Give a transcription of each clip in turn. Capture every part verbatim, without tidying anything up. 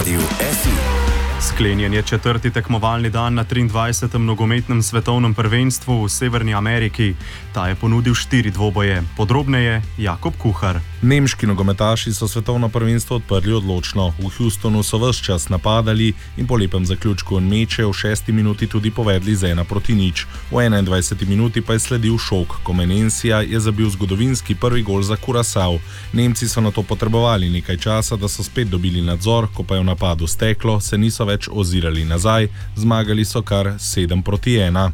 Radiu F I. Sklenjen je četrti tekmovalni dan na triindvajsetem nogometnem svetovnem prvenstvu v Severni Ameriki. Ta je ponudil štiri dvoboje. Podrobneje Jakob Kuhar. Nemški nogometaši so svetovno prvenstvo odprli odločno. V Houstonu so ves čas napadali in po lepem zaključku meče v šesti minuti tudi povedli z ena proti nič. V enaindvajseti minuti pa je sledil šok, ko Menensija je zabil zgodovinski prvi gol za Curaçao. Nemci so nato potrebovali nekaj časa, da so spet dobili nadzor, ko pa je v napadu steklo, se niso več ozirali nazaj, zmagali so kar sedem proti ena.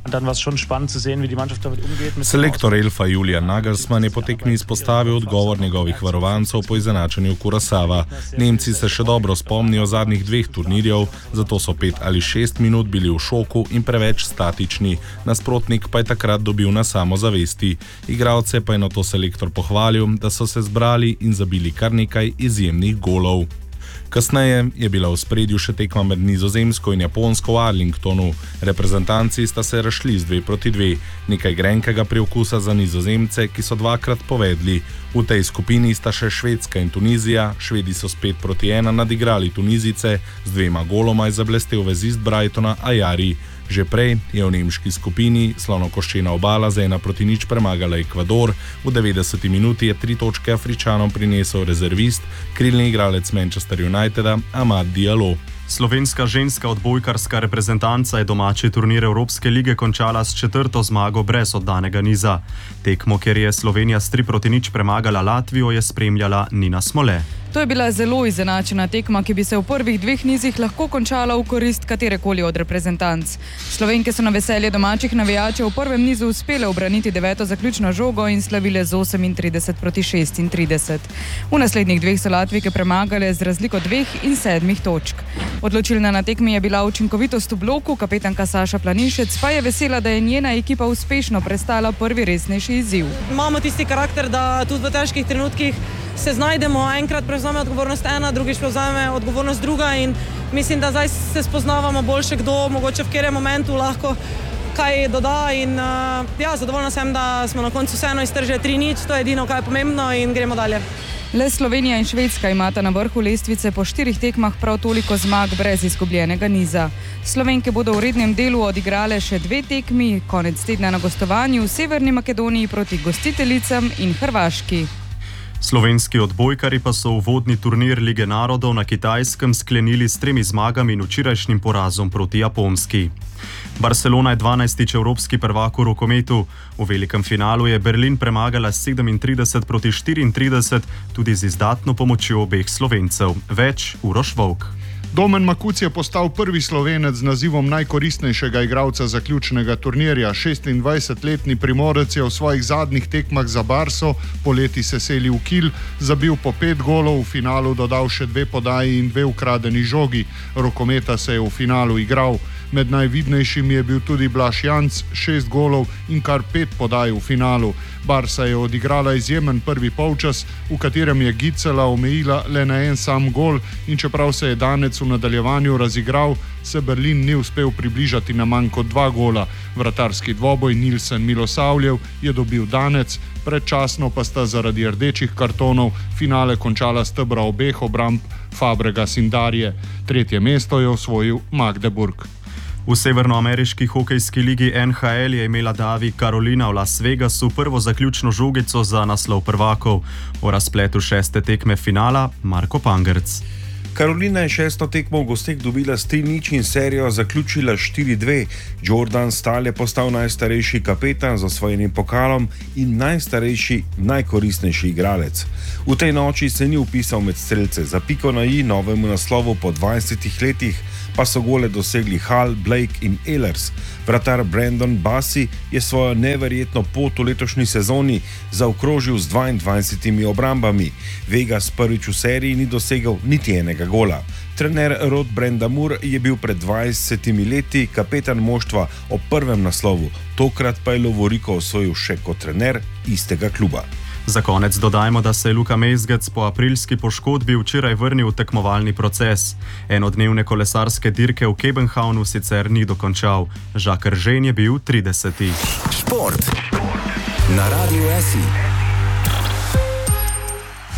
Selektor Elfa Julian Nagelsmann je po tekmi izpostavil odgovor njegovih varovancev po izenačenju Curaçava. Nemci se še dobro spomnijo zadnjih dveh turnirjev, zato so pet ali šest minut bili v šoku in preveč statični. Nasprotnik pa je takrat dobil na samozavesti. Igralce pa je nato selektor pohvalil, da so se zbrali in zabili kar nekaj izjemnih golov. Kasneje je bila v spredju še tekma med Nizozemsko in Japonsko v Arlingtonu. Reprezentanci sta se razšli z dve proti dve. Nekaj grenkega priokusa za Nizozemce, ki so dvakrat povedli. V tej skupini sta še Švedska in Tunizija. Švedi so spet proti ena nadigrali Tunizice, z dvema goloma je zablestel vezist Brightona Ajari. Že prej je v nemški skupini Slonokoščena obala za ena proti nič premagala Ekvador. V devetdeseti minuti je tri točke Afričanom prinesel rezervist, krilni igralec Manchester Uniteda Amad Diallo. Slovenska ženska odbojkarska reprezentanca je domači turnir Evropske lige končala s četrto zmago brez oddanega niza. Tekmo, kjer je Slovenija s tri proti nič premagala Latvijo, je spremljala Nina Smole. To je bila zelo izenačena tekma, ki bi se v prvih dveh nizih lahko končala v korist katerekoli od reprezentanc. Slovenke so na veselje domačih navijačev v prvem nizu uspele obraniti deveto zaključno žogo in slavile z osemintrideset proti šestintrideset. V naslednjih dveh so Latvijke premagale z razliko dveh in sedmih točk. Odločilna na tekmi je bila učinkovitost v bloku, kapetanka Saša Planinšec pa je vesela, da je njena ekipa uspešno prestala prvi resnejši izziv. Imamo tisti karakter, da tudi v težkih trenutkih se znajdemo, enkrat prevzame odgovornost ena, drugič prevzame odgovornost druga in mislim, da zdaj se spoznavamo boljše, kdo mogoče v katerem momentu lahko kaj doda in uh, ja, zadovoljna sem, da smo na koncu vseeno iztržili tri nič, to je edino, kaj je pomembno in gremo dalje. Le Slovenija in Švedska imata na vrhu lestvice po štirih tekmah prav toliko zmag brez izgubljenega niza. Slovenke bodo v rednem delu odigrale še dve tekmi, konec tedna na gostovanju v Severni Makedoniji proti gostiteljicam in Hrvaški. Slovenski odbojkari pa so uvodni turnir Lige narodov na Kitajskem sklenili s tremi zmagami in včerajšnjim porazom proti Japonski. Barcelona je dvanajstič evropski prvak v rokometu. V velikem finalu je Berlin premagala sedemintrideset proti štiriintrideset, tudi z izdatno pomočjo obeh Slovencev. Več Uroš Volk. Domen Makuc je postal prvi Slovenec z nazivom najkoristnejšega igralca zaključnega turnirja. šestindvajsetletni Primorec je v svojih zadnjih tekmah za Barso poleti se selil v Kiel, zabil po pet golov, v finalu dodal še dve podaji in dve ukradeni žogi. Rokometa se je v finalu igral. Med najvidnejšimi je bil tudi Blaž Janc, šest golov in kar pet podaj v finalu. Barsa je odigrala izjemen prvi polčas, v katerem je Gicela omejila le na en sam gol in čeprav se je Danec v nadaljevanju razigral, se Berlin ni uspel približati na manj kot dva gola. Vratarski dvoboj Nilsen Milosavljev je dobil Danec, predčasno pa sta zaradi rdečih kartonov finale končala stebra obeh obramb Fabregas in Darje. Tretje mesto je osvojil Magdeburg. V severnoameriški hokejski ligi N H L je imela Davi Carolina v Las Vegasu prvo zaključno žogico za naslov prvakov. O razpletu šeste tekme finala Marko Pangerc. Carolina je šesto tekmo v gosteh dobila s tri nič in serijo zaključila štiri dve. Jordan Staal je postal najstarejši kapetan z osvojenim pokalom in najstarejši, najkoristnejši igralec. V tej noči se ni vpisal med strelce. Za piko na i novemu naslovu po dvajsetih letih pa so gole dosegli Hall, Blake in Ehlers. Vratar Brandon Bassi je svojo neverjetno pot v letošnji sezoni zaokrožil z dvaindvajsetimi obrambami. Vegas prvič v seriji ni dosegel niti enega gola. Trener Rod Brendamur je bil pred dvajsetimi leti kapetan moštva ob prvem naslovu, tokrat pa je lovoriko osvojil še kot trener istega kluba. Za konec dodajmo, da se je Luka Mezgec po aprilski poškodbi včeraj vrnil v tekmovalni proces. Enodnevne kolesarske dirke v Kebenhavnu sicer ni dokončal. Jacques Eržen je bil trideseti. Šport na Radiu F I.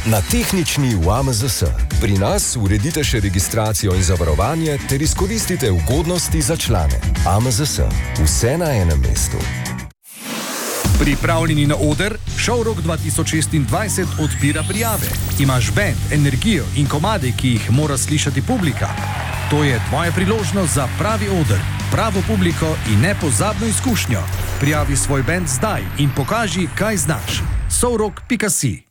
Na tehnični v A M Z S. Pri nas uredite še registracijo in zavarovanje ter izkoristite ugodnosti za člane. A M Z S. Vse na enem mestu. Pripravljeni na oder? Showrock dva tisoč šestindvajset odpira prijave. Imaš band, energijo in komade, ki jih mora slišati publika? To je tvoja priložnost za pravi oder, pravo publiko in nepozabno izkušnjo. Prijavi svoj band zdaj in pokaži, kaj znaš. showrock pika si